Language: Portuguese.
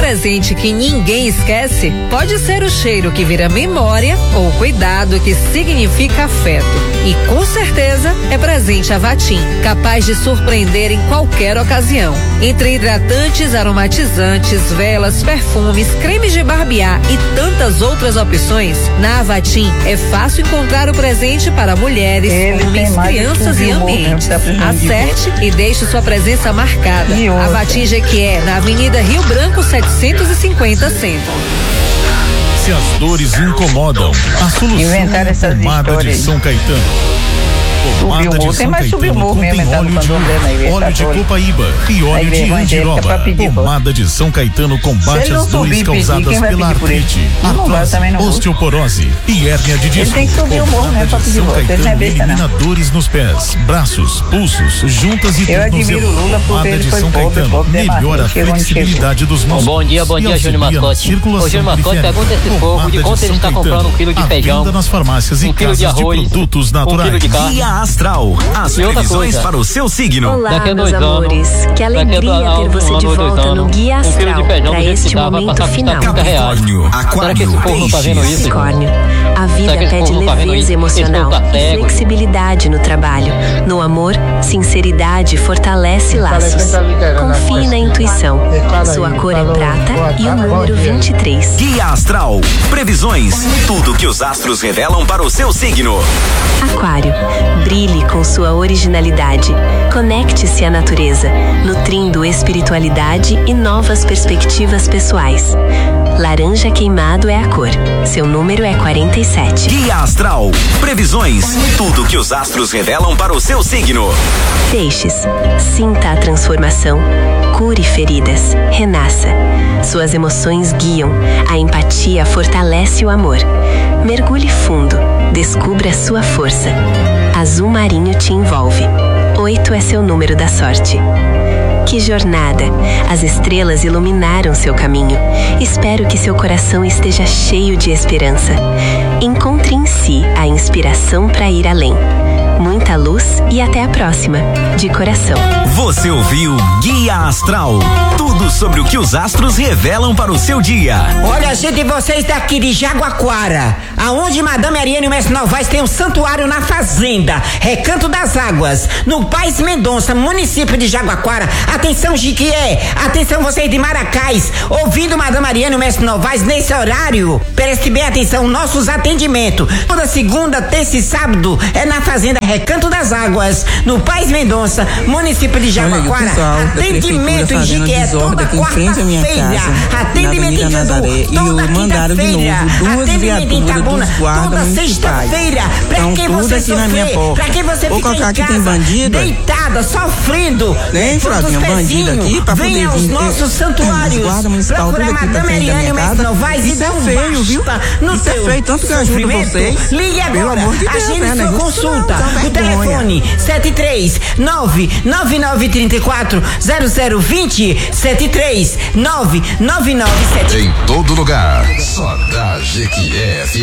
presente que ninguém esquece pode ser o cheiro que vira memória ou o cuidado que significa afeto. E com certeza é presente Avatim, capaz de surpreender em qualquer ocasião. Entre hidratantes, aromatizantes, velas, perfumes, cremes de barbear e tantas outras opções, na Avatim é fácil encontrar o presente para mulheres, homens, crianças e ambientes. Acerte e deixe sua presença marcada. Avatim Jequié, na Avenida Rio Branco 750 Centro. Se as dores incomodam, a solução é a pomada de São Caetano. Subiu o morro, tem mais subir o morro mesmo, tá no condomínio. Óleo de copaíba e óleo de andiroba. Pomada de São Caetano combate as dores causadas pela artrite, artrose, osteoporose e hérnia de disco. Tem que subir o morro mesmo pra pedir voto, ele não é besta não. Elimina dores nos pés, braços, pulsos, juntas e tornozelos. Pomada de São Caetano melhora a flexibilidade dos músculos. Bom dia, Júnior Mascote. Ô, Júnior Mascote, pergunta esse povo de quanto ele está comprando 1 quilo de feijão, nas farmácias e 1 quilo de arroz, de produtos naturais. 1 quilo de carne. Astral, as previsões para o seu signo. Olá, meus amores, que alegria ter você de volta no Guia Astral para este momento final. Capricórnio, Aquário, Capricórnio, a vida pede leveza emocional e flexibilidade no trabalho. No amor, sinceridade fortalece laços. Confie na intuição. Sua cor é prata e o número 23. Guia Astral, previsões, tudo que os astros revelam para o seu signo. Aquário, brilhe com sua originalidade. Conecte-se à natureza, nutrindo espiritualidade e novas perspectivas pessoais. Laranja queimado é a cor. Seu número é 47. Guia Astral, previsões, tudo que os astros revelam para o seu signo. Peixes, sinta a transformação. Cure feridas, renasça. Suas emoções guiam, a empatia fortalece o amor. Mergulhe fundo, descubra sua força. Azul marinho te envolve. 8 é seu número da sorte. Que jornada! As estrelas iluminaram seu caminho. Espero que seu coração esteja cheio de esperança. Encontre em si a inspiração para ir além. Muita luz e até a próxima. De coração. Você ouviu Guia Astral. Tudo sobre o que os astros revelam para o seu dia. Olha, gente, vocês daqui de Jaguaquara, aonde Madame Ariane e o Mestre Novaes tem um santuário na fazenda, Recanto das Águas, no Paz Mendonça, município de Jaguaquara. Atenção, Jiquié, atenção vocês de Maracás, ouvindo Madame Ariane e o Mestre Novaes nesse horário. Preste bem atenção, nossos atendimentos, toda segunda, terça e sábado, é na fazenda Recanto das Águas, no Paz Mendonça, município de Jaguaquara. Atendimento em Jiquié toda quarta-feira. Atendimento em Candu toda quinta-feira. Atendimento em Itabuna toda sexta-feira. Pra quem você sofrer, pra quem você fica em casa deitada, sofrendo, tem Flavinha, bandido aqui pra poder venha aos nossos santuários, procurar Madame Ariane e o Mestre Novaes e dar um feio, viu? No isso é feio, tanto que eu ajudo vocês. Ligue agora, pelo amor de Deus, agende sua consulta. O telefone 73999340020 7399997. Em todo lugar, só da GQF.